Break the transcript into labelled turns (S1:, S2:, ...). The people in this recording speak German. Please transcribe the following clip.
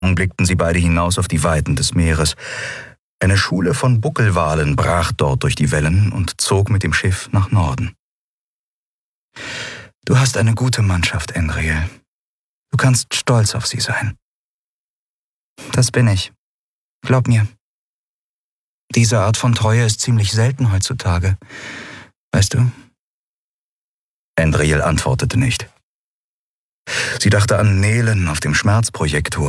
S1: blickten sie beide hinaus auf die Weiten des Meeres. Eine Schule von Buckelwalen brach dort durch die Wellen und zog mit dem Schiff nach Norden. »Du hast eine gute Mannschaft, Andriel. Du kannst stolz auf sie sein.« »Das bin ich. Glaub mir. Diese Art von Treue ist ziemlich selten heutzutage. Weißt du?« Andriel antwortete nicht. Sie dachte an Nelen auf dem Schmerzprojektor